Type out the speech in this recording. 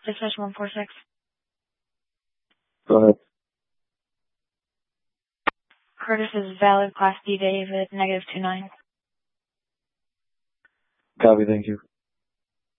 Dispatch 146. Go ahead. Curtis is valid, Class D David, -29. Copy, thank you.